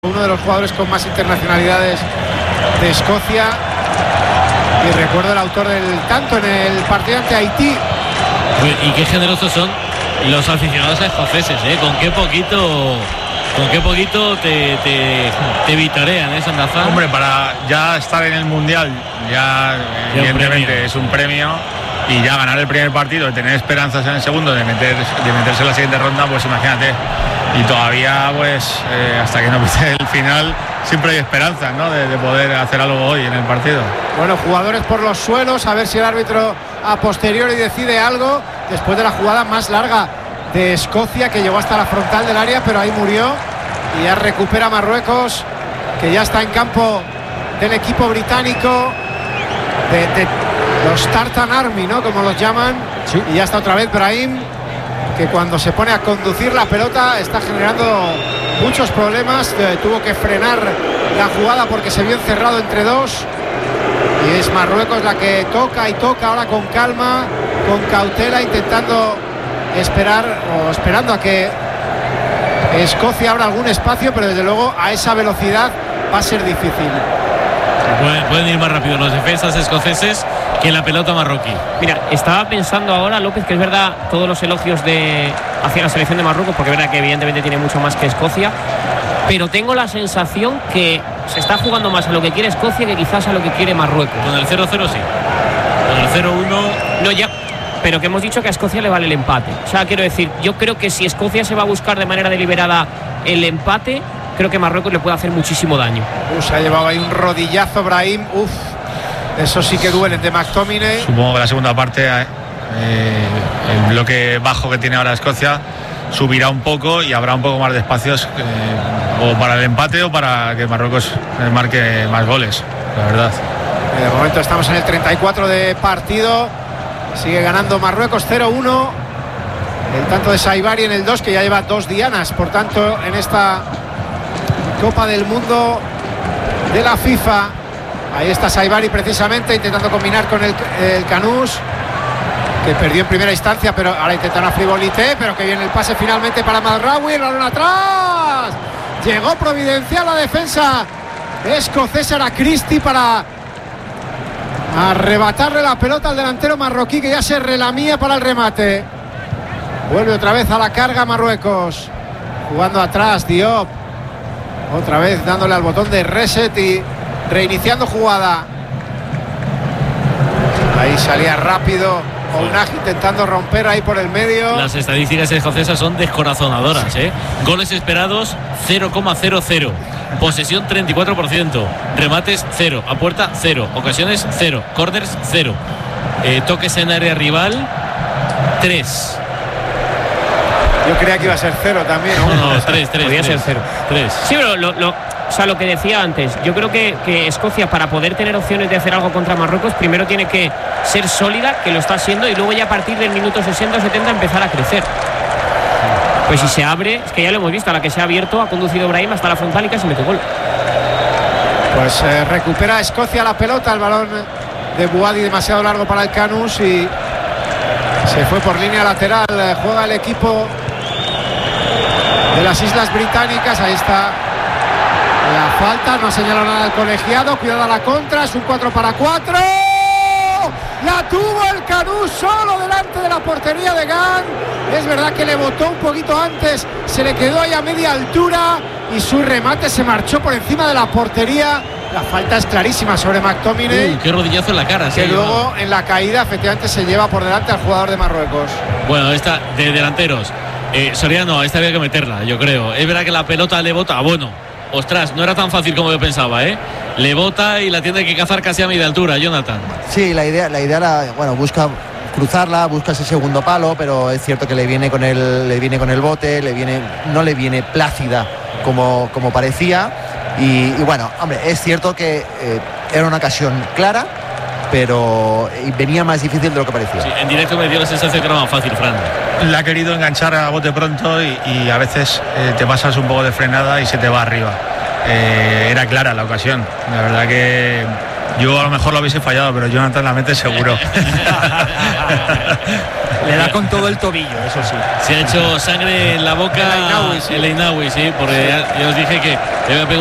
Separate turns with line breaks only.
uno de los jugadores con más internacionalidades de Escocia, y recuerdo el autor del tanto en el partido ante Haití.
Y qué generosos son los aficionados escoceses, ¿eh? Con qué poquito te vitorean, Sandaza.
Hombre, para ya estar en el Mundial, ya evidentemente es un premio, y ya ganar el primer partido y tener esperanzas en el segundo de meterse en la siguiente ronda, pues imagínate. Y todavía, pues, hasta que no pise el final, siempre hay esperanzas, ¿no? De poder hacer algo hoy en el partido.
Bueno, jugadores por los suelos, a ver si el árbitro a posteriori decide algo después de la jugada más larga de Escocia, que llegó hasta la frontal del área, pero ahí murió. Y ya recupera Marruecos, que ya está en campo del equipo británico, de los Tartan Army, ¿no? Como los llaman.
Sí. Y
ya está otra vez Brahim, que cuando se pone a conducir la pelota está generando muchos problemas. Tuvo que frenar la jugada porque se vio encerrado entre dos, y es Marruecos la que toca y toca ahora con calma, con cautela, intentando esperando a que Escocia abra algún espacio, pero desde luego a esa velocidad va a ser difícil.
Pueden ir más rápido los defensas escoceses que la pelota marroquí.
Mira, estaba pensando ahora, López, que es verdad todos los elogios hacia la selección de Marruecos, porque es verdad que evidentemente tiene mucho más que Escocia, pero tengo la sensación que se está jugando más a lo que quiere Escocia que quizás a lo que quiere Marruecos.
Con el 0-0 sí, con el 0-1
no, ya, pero que hemos dicho que a Escocia le vale el empate. O sea, quiero decir, yo creo que si Escocia se va a buscar de manera deliberada el empate, creo que Marruecos le puede hacer muchísimo daño.
Se ha llevado ahí un rodillazo Brahim. Eso sí que duele, de McTominay.
Supongo que la segunda parte, el bloque bajo que tiene ahora Escocia subirá un poco y habrá un poco más de espacios, o para el empate o para que Marruecos marque más goles, la verdad.
De momento estamos en el 34 de partido. Sigue ganando Marruecos 0-1. El tanto de Saibari en el 2, que ya lleva 2 dianas, por tanto, en esta Copa del Mundo de la FIFA. Ahí está Saibari precisamente intentando combinar con el Canús, que perdió en primera instancia, pero ahora intenta una frivolité, pero que viene el pase finalmente para Mazraoui. El balón atrás, llegó providencial la defensa escocesa a Christie para arrebatarle la pelota al delantero marroquí, que ya se relamía para el remate. Vuelve otra vez a la carga Marruecos, jugando atrás Diop, otra vez dándole al botón de reset y reiniciando jugada. Ahí salía rápido Ounahi intentando romper ahí por el medio.
Las estadísticas escocesas son descorazonadoras, ¿eh? Goles esperados 0,00, posesión 34%, remates 0, a puerta 0, ocasiones 0, corners 0, toques en área rival 3.
Yo creía que iba a ser 0 también,
¿no? No, 3.
Podría ser 0.
3.
Sí, pero o sea, lo que decía antes, yo creo que Escocia, para poder tener opciones de hacer algo contra Marruecos, primero tiene que ser sólida, que lo está siendo, y luego ya a partir del minuto 60 o 70 empezar a crecer. Pues si se abre, es que ya lo hemos visto, a la que se ha abierto ha conducido Brahim hasta la frontal y casi mete gol.
Pues recupera Escocia la pelota, el balón de Buadi demasiado largo para el Canús y se fue por línea lateral. Juega el equipo de las Islas Británicas. Ahí está la falta, no ha señalado nada el colegiado. Cuidado a la contra, es un 4-4. La tuvo el Canús solo delante de la portería de Gant. Es verdad que le botó un poquito antes, se le quedó ahí a media altura y su remate se marchó por encima de la portería. La falta es clarísima sobre McTominay.
Qué rodillazo en la cara.
Que luego en la caída efectivamente se lleva por delante al jugador de Marruecos.
Bueno, esta de delanteros, Soriano, esta había que meterla, yo creo. Es verdad que la pelota le bota, bueno, ostras, no era tan fácil como yo pensaba, ¿eh? Le bota y la tiene que cazar casi a media altura, Jonathan.
Sí, la idea era, bueno, busca cruzarla, busca ese segundo palo, pero es cierto que le viene con el bote, no le viene plácida como parecía. Y bueno, hombre, es cierto que era una ocasión clara, pero venía más difícil de lo que parecía.
Sí, en directo me dio la sensación que era más fácil, Fran.
Le ha querido enganchar a bote pronto y a veces te pasas un poco de frenada y se te va arriba. Era clara la ocasión. La verdad que Yo a lo mejor lo hubiese fallado, pero Jonathan la mete seguro.
Le da con todo el tobillo, eso sí.
Se ha hecho sangre en la boca el Einaoui, sí, porque ya os dije que